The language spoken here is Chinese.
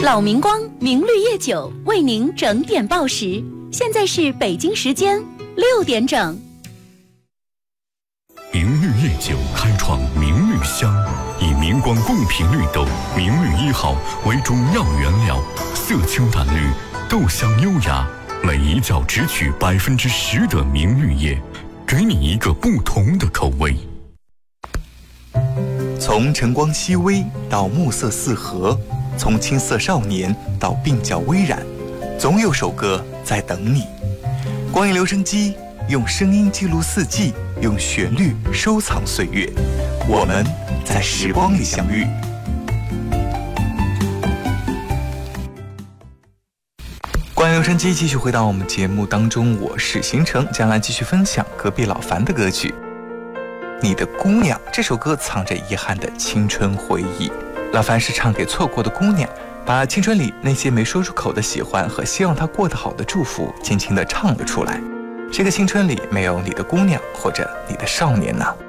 老明光明绿叶酒为您整点报时，现在是北京时间6点整。 明绿叶酒开创明绿香，以明光贡品绿豆明绿1号为中药原料，色清淡绿，豆香优雅，每一角只取10%的明绿叶，给你一个不同的口味。 从晨光熹微到暮色四合，从青涩少年到鬓角微染，总有首歌在等你。光影留声机用声音记录四季，用旋律收藏岁月，我们在时光里相遇。光影留声机继续回到我们节目当中，我是星辰，将来继续分享隔壁老樊的歌曲《你的姑娘》。这首歌藏着遗憾的青春回忆，老樊是唱给错过的姑娘，把青春里那些没说出口的喜欢和希望她过得好的祝福轻轻地唱了出来。这个青春里没有你的姑娘或者你的少年呢？